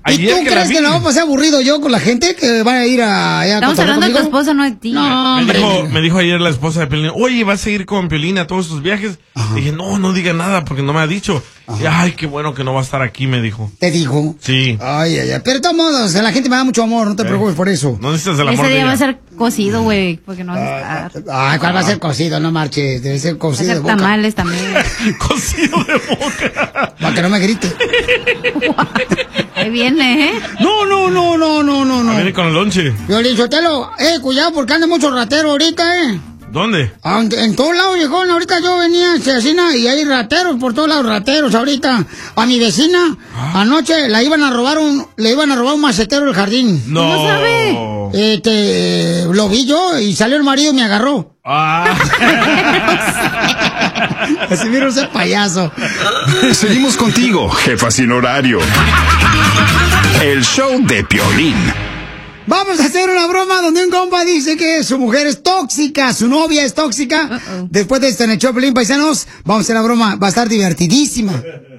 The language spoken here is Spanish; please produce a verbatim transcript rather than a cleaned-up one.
¿Y tú que crees vi... que la vamos a pasar aburrido yo con la gente que van a ir a... a Estamos hablando de tu esposa, no de ti. No, me, hombre. dijo, me dijo ayer la esposa de Piolín, oye, ¿vas a ir con Piolín a todos sus viajes? Ajá. Dije, no, no diga nada porque no me ha dicho. Y, ay, qué bueno que no va a estar aquí, me dijo. ¿Te dijo? Sí. Ay, ay, ay. Pero de todos modos, la gente me da mucho amor, no te Eh. preocupes por eso. No necesitas el amor Ese de día ella. va a ser cocido, güey, porque no vas a estar. Ay, ¿cuál va a ser cocido? No marches, debe ser Va a cocido de ser boca. tamales también. Cocido de boca. Para que no me grite. Ahí viene, ¿eh? No, no, no, no, no, no, no. Viene con el lonche. Violín Sotelo, eh, cuidado porque anda mucho ratero ahorita, eh. ¿Dónde? Ah, En, en todos lados, viejón, ahorita yo venía en Cecina y hay rateros por todos lados, rateros ahorita. A mi vecina, anoche la iban a robar un, le iban a robar un macetero del jardín. No. ¿Cómo sabe? Este, lo vi yo y salió el marido y me agarró. Ah. Así vieron ese payaso. Seguimos contigo, jefa sin horario. El show de Piolín. Vamos a hacer una broma donde un compa dice que su mujer es tóxica, su novia es tóxica. Uh-oh. Después de este en el show, Piolín, paisanos, vamos a hacer la broma, va a estar divertidísima.